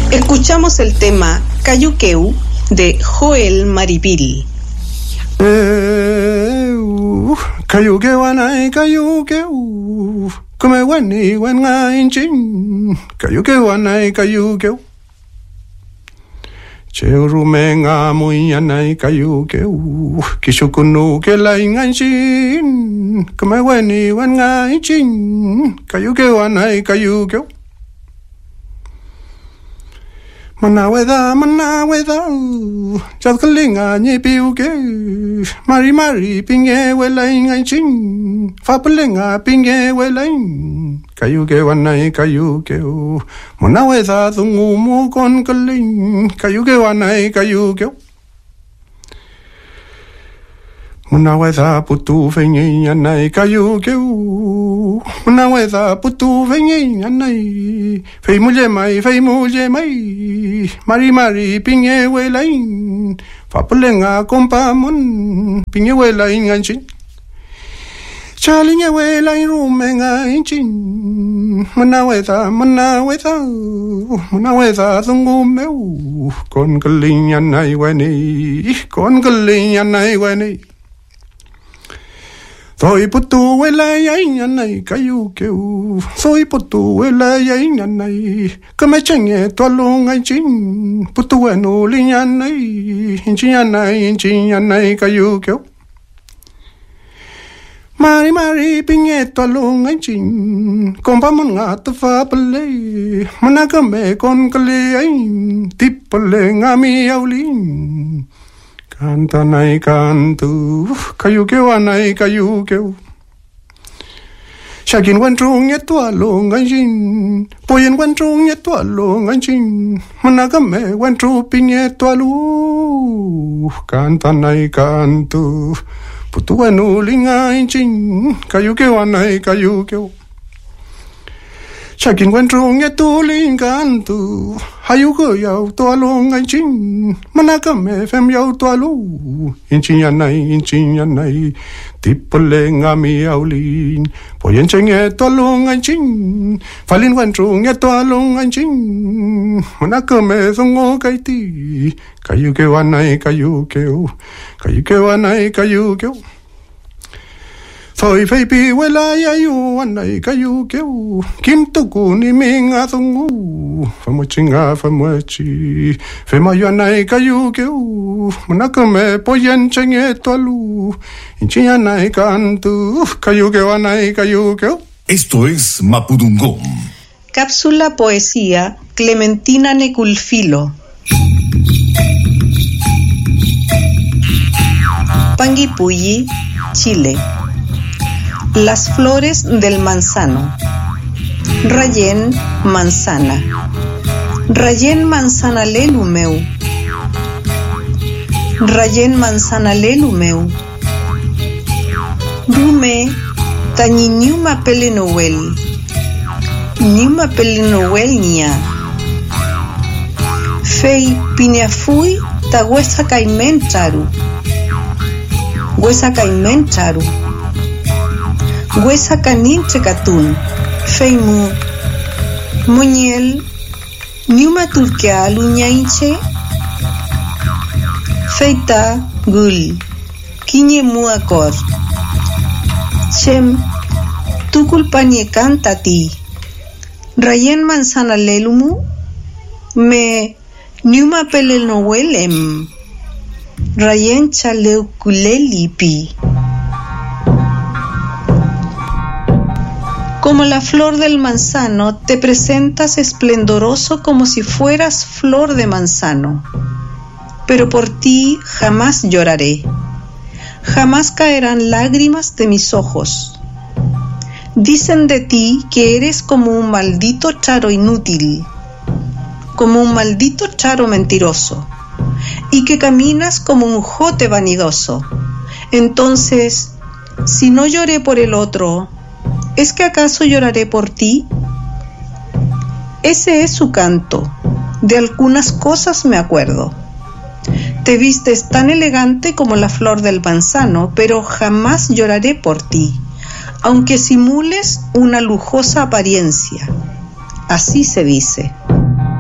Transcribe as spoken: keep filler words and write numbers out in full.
Escuchamos el tema Cayuqueu de Joel Maripil. Cayuqueu anay cayuqueu, come wani wana inchin. Cayuqueu anay cayuqueu. Cheurumenga muy anay cayuqueu, kishukunu que la inganchin. Come wani wana inchin. Cayuqueu anay cayuqueu. Manaweda, manaweda, jazkalinga ni piuke, mari mari pinge welain anchin, fapelenga pinge welain, kayuke wanai kayuke o, manaweda tungumu kon kalin, kayuke wanai kayuke. Manaweda putu venye anai kayuke o, manaweda putu venye anai, fei muje mai, fei muje mai, mari mari pinge welain, fapelenga kompamon, pinge welain anchin, chalinge welain rumenga anchin, manaweda, manaweda, manaweda tungumeu, kon kalin anai weni, kon kalin anai weni. Soy putu wela yanay kayuqueu, soy putu wela yanay, kame chenge tualong ay chin, putu wenu linyanay, inchinyanay, inchinyanay kayuqueu. Mari mari pinge tualong ay chin, kompamon nga tafa pale, managame kon kale ay, tipale nga miyaulin. Canta nay cantu, cayuqueu anay cayuqueu. Shakin wantrung yetu along anjin, poyen wantrung yetu along anjin, managame wantru pinyetu alu. Canta nay cantu, putu wenu linga anjin, cayuqueu anay cayuqueu. Shakin wantrung yetu lingantu, hayugo yau to along anchin, managame fem yau to alu, inchin yanay, inchin yanay, tipole ngami aulin, poyen chenge to along anchin, falin wantrung yetu along anchin, managame songo kaiti, kayuqueu anay kayuqueu, kayuqueu anay kayuqueu. Soy feipi wela yayu anay kayuqueu, kim tuku ni minga tungu, famochinga famochi, femayo anay kayuqueu, manakame poyen chenge tualu, inchin anay cantu, kayuqueu anay kayuqueu. Esto es Mapudungún. Cápsula Poesía Clementina Neculfilo. Panguipulli, Chile. Las flores del manzano. Rayén manzana. Rayén manzana lelumeu. Rayén manzana lelumeu. Rume tañi niuma pelenowel. Niuma pelenowel nia. Fei pineafui ta huesa caimen charu. Huesa caimen charu. Huesa canin checatún, feimu, muñel, niuma turquea luñainche, feita gul, quiñe muacor, chem, tu culpañe canta ti, rayen manzana lelumu, me, niuma pelel no huelem, rayen chaleuculelipi. Como la flor del manzano, te presentas esplendoroso como si fueras flor de manzano. Pero por ti jamás lloraré. Jamás caerán lágrimas de mis ojos. Dicen de ti que eres como un maldito charo inútil, como un maldito charo mentiroso, y que caminas como un jote vanidoso. Entonces, si no lloré por el otro, ¿es que acaso lloraré por ti? Ese es su canto. De algunas cosas me acuerdo. Te vistes tan elegante como la flor del manzano, pero jamás lloraré por ti, aunque simules una lujosa apariencia. Así se dice.